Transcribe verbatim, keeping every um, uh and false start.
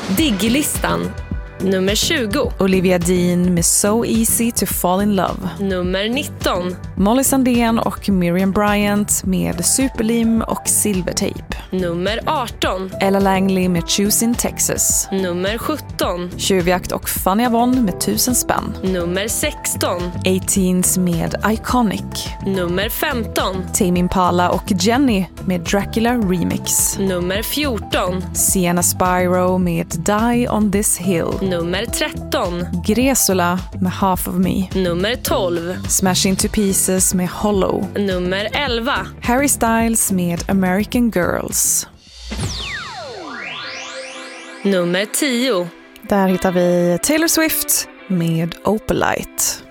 Diggy-listan. Nummer tjugo. Olivia Dean med So Easy to Fall in Love. Nummer nitton. Molly Sandén och Miriam Bryant med Superlim och Silvertape. Nummer arton. Ella Langley med Choosing Texas. Nummer sjutton. Tjuvjakt och Fanny Avon med Tusen spänn. Nummer sexton. eighteens med Iconic. Nummer femton. Tame Impala och Jenny med Dracula Remix. Nummer fjorton. Sienna Spyro med Die on this hill. Nummer tretton. Gresula med Half of Me. Nummer tolv. Smash Into Pieces med Hollow. Nummer elva. Harry Styles med American Girls. Nummer tio. Där hittar vi Taylor Swift med Opalite.